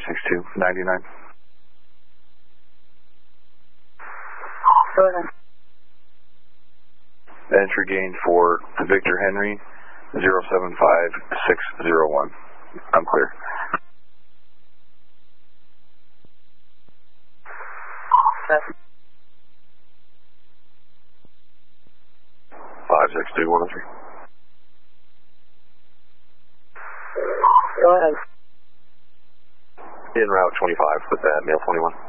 562-99. Go ahead. Entry gained for Victor Henry, 075601. I'm clear. Yes. 562-103. Go ahead. En route 25 with that male 21.